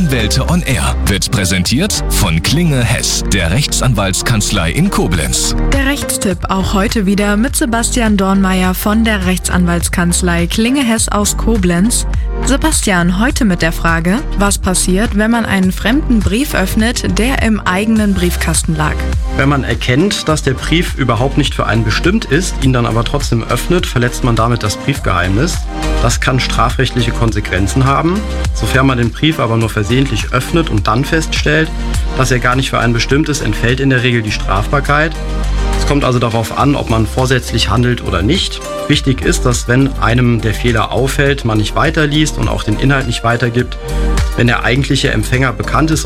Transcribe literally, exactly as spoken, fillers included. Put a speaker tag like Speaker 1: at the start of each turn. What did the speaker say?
Speaker 1: Anwälte on Air wird präsentiert von Klinge Hess, der Rechtsanwaltskanzlei in Koblenz.
Speaker 2: Der Rechtstipp auch heute wieder mit Sebastian Dornmeier von der Rechtsanwaltskanzlei Klinge Hess aus Koblenz. Sebastian, heute mit der Frage, was passiert, wenn man einen fremden Brief öffnet, der im eigenen Briefkasten lag?
Speaker 3: Wenn man erkennt, dass der Brief überhaupt nicht für einen bestimmt ist, ihn dann aber trotzdem öffnet, verletzt man damit das Briefgeheimnis. Das kann strafrechtliche Konsequenzen haben. Sofern man den Brief aber nur versehentlich öffnet und dann feststellt, dass er gar nicht für einen bestimmt ist, entfällt in der Regel die Strafbarkeit. Es kommt also darauf an, ob man vorsätzlich handelt oder nicht. Wichtig ist, dass wenn einem der Fehler auffällt, man nicht weiterliest und auch den Inhalt nicht weitergibt. Wenn der eigentliche Empfänger bekannt ist,